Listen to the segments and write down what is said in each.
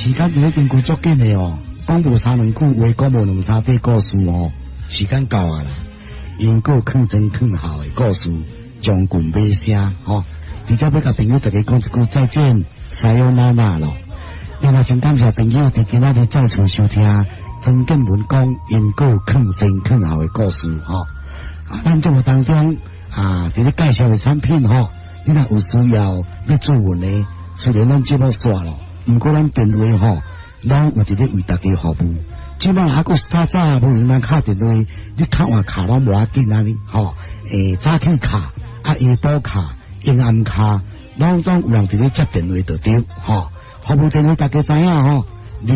时间已经过足紧的哦，讲无三两句话，讲无两三句故事哦，时间到啊啦。因果坑前坑后的故事，将近尾声吼。而且要甲朋友大家讲一句再见，撒由那拉咯。另外，真感谢朋友伫今仔日再次收听曾建文讲因果坑前坑后的故事吼。咱节目当中伫咧介绍的产品吼，你若有需要要做文的，虽然咱节目煞咯，毋过咱电话吼，拢有伫咧为大家服务。即摆还佫早早无用咱卡电话，你卡换卡拢无要紧啊你吼，早起卡、下晡卡、阴暗卡，拢总有人伫咧接电话就对吼。服务电话大家知影吼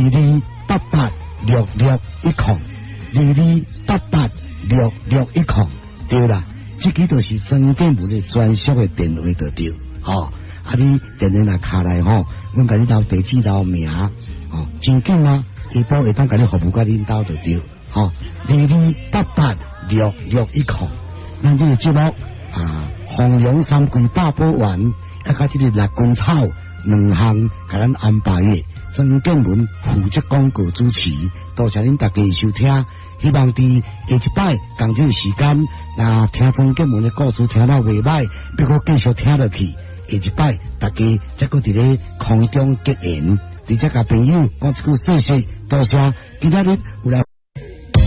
，22886010，22886010，对啦，这个就是曾建文的专属的电话就对吼。你电话若卡来吼，阮甲你留地址、留名吼，真紧啊！下晡会当甲你服务甲恁兜就对吼，22886010，咱这个节目弘扬三桂八宝丸，甲这个六根草两项，甲咱安排的曾建文负责广告主持，多谢恁大家收听。希望伫下一摆同这个时间，听曾建文的故事听到袂歹，要搁继续听落去。下一摆大家再搁伫咧空中结缘，直接甲朋友讲一句谢谢，多谢，今仔日有来。